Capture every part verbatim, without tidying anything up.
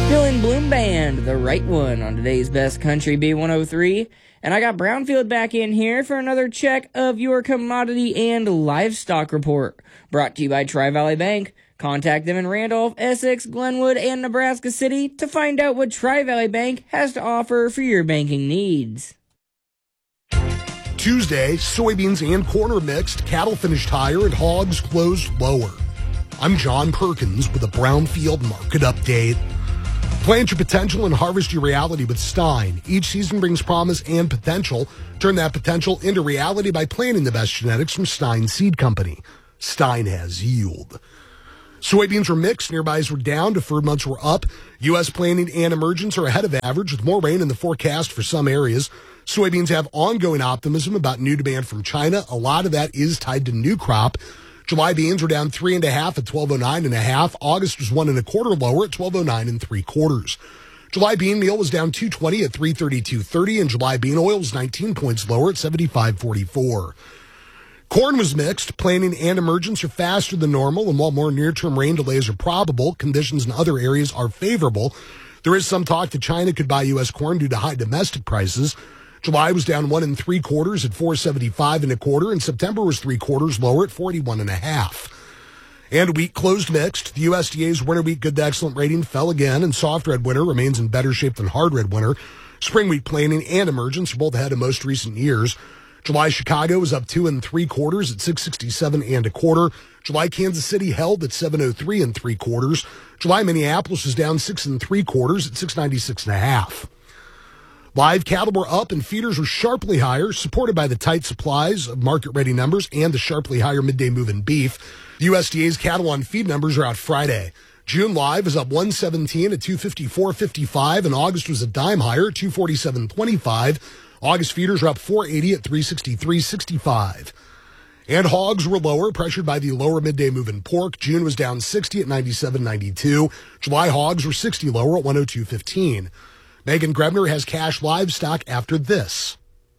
Dylan Bloom Band, the right one on today's Best Country B one oh three. And I got Brownfield back in here for another check of your commodity and livestock report. Brought to you by Tri-Valley Bank. Contact them in Randolph, Essex, Glenwood, and Nebraska City to find out what Tri-Valley Bank has to offer for your banking needs. Tuesday, soybeans and corn are mixed, cattle finished higher, and hogs closed lower. I'm John Perkins with a Brownfield Market Update. Plant your potential and harvest your reality with Stein. Each season brings promise and potential. Turn that potential into reality by planting the best genetics from Stein Seed Company. Stein has yield. Soybeans were mixed. Nearbys were down. Deferred months were up. U S planting and emergence are ahead of average with more rain in the forecast for some areas. Soybeans have ongoing optimism about new demand from China. A lot of that is tied to new crop. July beans were down three and a half at twelve oh nine and a half. August was one and a quarter lower at twelve oh nine and three quarters. July bean meal was down two twenty at three thirty-two thirty, and July bean oil was nineteen points lower at seventy-five forty-four. Corn was mixed. Planting and emergence are faster than normal, and while more near-term rain delays are probable, conditions in other areas are favorable. There is some talk that China could buy U S corn due to high domestic prices. July was down one and three quarters at four seventy-five and a quarter, and September was three quarters lower at forty-one and a half. And wheat closed mixed. The U S D A's winter wheat good to excellent rating fell again, and soft red winter remains in better shape than hard red winter. Spring wheat planting and emergence are both ahead of most recent years. July Chicago was up two and three quarters at six sixty-seven and a quarter. July Kansas City held at seven oh three and three quarters. July Minneapolis was down six and three quarters at six ninety-six and a half. Live cattle were up and feeders were sharply higher, supported by the tight supplies of market-ready numbers and the sharply higher midday move in beef. The U S D A's cattle on feed numbers are out Friday. June live is up one seventeen at two fifty-four fifty-five, and August was a dime higher at two forty-seven twenty-five. August feeders are up four eighty at three sixty-three sixty-five. And hogs were lower, pressured by the lower midday move in pork. June was down sixty at ninety-seven ninety-two. July hogs were sixty lower at one oh two fifteen. Megan Grebner has cash livestock after this.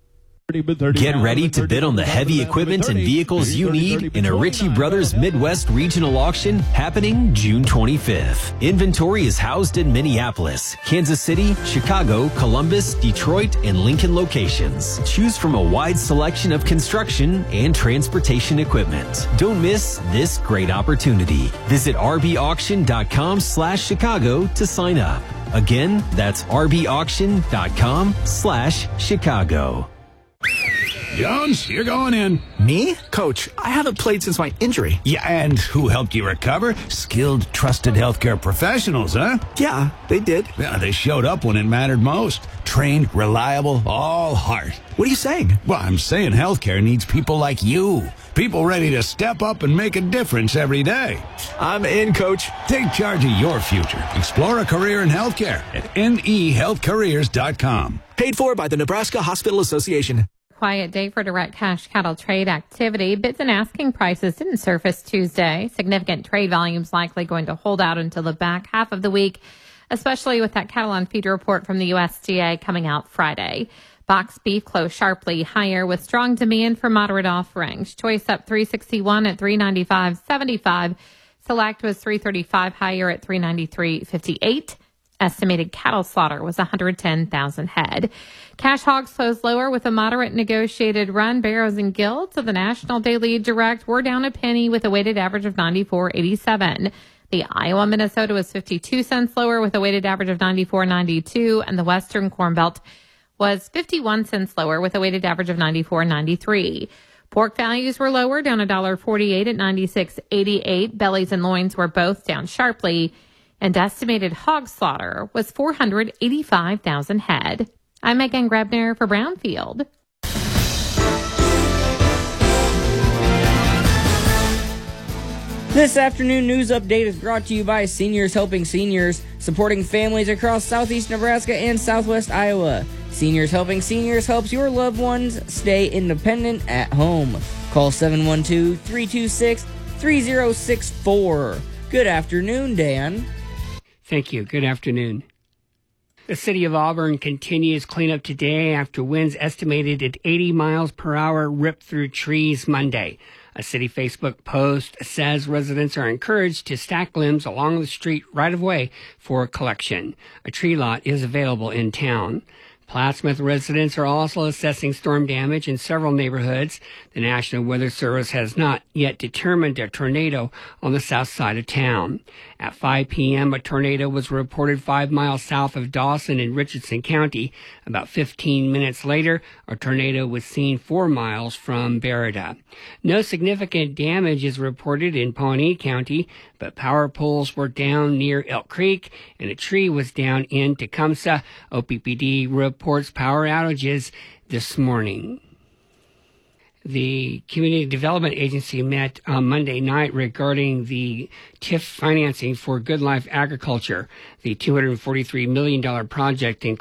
Get ready to bid on the heavy equipment and vehicles you need in a Ritchie Brothers Midwest Regional Auction happening June twenty-fifth. Inventory is housed in Minneapolis, Kansas City, Chicago, Columbus, Detroit, and Lincoln locations. Choose from a wide selection of construction and transportation equipment. Don't miss this great opportunity. Visit rbauction.com slash Chicago to sign up. Again, that's rbauction.com slash Chicago. Jones, you're going in. Me? Coach, I haven't played since my injury. Yeah, and who helped you recover? Skilled, trusted healthcare professionals, huh? Yeah, they did. Yeah, they showed up when it mattered most. Trained, reliable, all heart. What are you saying? Well, I'm saying healthcare needs people like you. People ready to step up and make a difference every day. I'm in, Coach. Take charge of your future. Explore a career in healthcare at N E health careers dot com. Paid for by the Nebraska Hospital Association. Quiet day for direct cash cattle trade activity. Bids and asking prices didn't surface Tuesday. Significant trade volumes likely going to hold out until the back half of the week, especially with that cattle on feed report from the U S D A coming out Friday. Box beef closed sharply higher with strong demand for moderate offerings. Choice up three sixty-one at three ninety-five seventy-five. Select was three thirty-five higher at three ninety-three fifty-eight. Estimated cattle slaughter was one hundred ten thousand head. Cash hogs closed lower with a moderate negotiated run. Barrows and Gilts of the National Daily Direct were down a penny with a weighted average of ninety-four eighty-seven. The Iowa Minnesota was fifty-two cents lower with a weighted average of ninety-four ninety-two, and the Western Corn Belt was fifty-one cents lower with a weighted average of ninety-four ninety-three. Pork values were lower, down one dollar forty-eight at ninety-six eighty-eight. Bellies and loins were both down sharply, and estimated hog slaughter was four hundred eighty-five thousand head. I'm Megan Grebner for Brownfield. This afternoon news update is brought to you by Seniors Helping Seniors, supporting families across southeast Nebraska and southwest Iowa. Seniors Helping Seniors helps your loved ones stay independent at home. Call seven one two, three two six, three zero six four. Good afternoon, Dan. Thank you. Good afternoon. The city of Auburn continues cleanup today after winds estimated at eighty miles per hour ripped through trees Monday. A city Facebook post says residents are encouraged to stack limbs along the street right of way for collection. A tree lot is available in town. Plattsmouth residents are also assessing storm damage in several neighborhoods. The National Weather Service has not yet determined a tornado on the south side of town. At five p.m., a tornado was reported five miles south of Dawson in Richardson County. About fifteen minutes later, a tornado was seen four miles from Berida. No significant damage is reported in Pawnee County, but power poles were down near Elk Creek, and a tree was down in Tecumseh. O P P D reports power outages this morning. The Community Development Agency met on Monday night regarding the T I F financing for Good Life Agriculture. The two hundred forty-three million dollars project includes